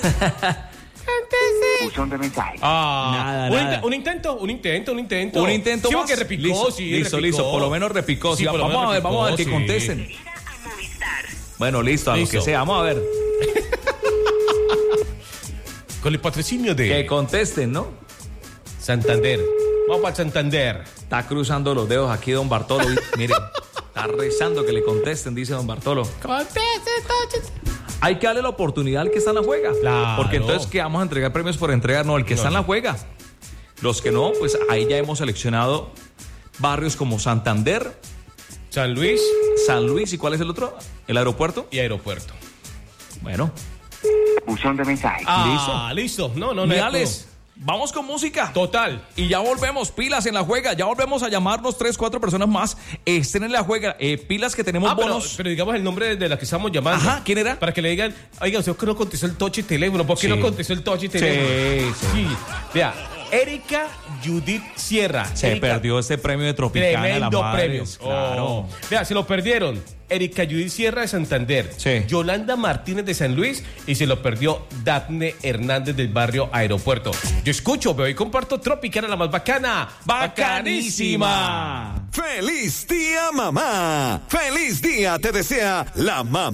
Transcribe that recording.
Buzón de mensajes. Nada. Un intento. Un intento Sí, más. porque repicó, Listo. Por lo menos repicó. Sí, Sí, por lo vamos menos a ver que repicó, sí. contesten. Bueno, listo, a lo que sea. Vamos a ver. Con el patrocinio de Que contesten, ¿no? Santander. Vamos para Santander. Está cruzando los dedos aquí don Bartolo. Miren, está rezando que le contesten, dice don Bartolo. Hay que darle la oportunidad al que está en la juega. Claro. Porque entonces, ¿qué vamos a entregar premios por entregar? No, el que está en la juega. Los que no, pues ahí ya hemos seleccionado barrios como Santander, San Luis San Luis, ¿y cuál es el otro? ¿El aeropuerto? y Aeropuerto. Bueno. Buzón de mensajes. Listo. No. Miales, vamos con música. Total. Y ya volvemos, pilas en la juega. Ya volvemos a llamarnos 3-4 personas más. Estén en la juega. Pilas que tenemos bonos. Pero digamos el nombre de la que estamos llamando. Ajá, ¿quién era? Para que le digan, oiga, usted que no contestó el touch y teléfono. ¿Por qué no contestó el touch y teléfono? Sí. Vea, Erika Judith Sierra. Se perdió este premio de Tropicana. Tremendo la premio. Claro. Vea, se lo perdieron. Erika Judith Sierra de Santander. Sí. Yolanda Martínez de San Luis. Y se lo perdió Dafne Hernández del barrio Aeropuerto. Yo escucho, veo y comparto Tropicana, la más bacana. ¡Bacanísima! ¡Feliz día, mamá! ¡Feliz día te desea la mamá!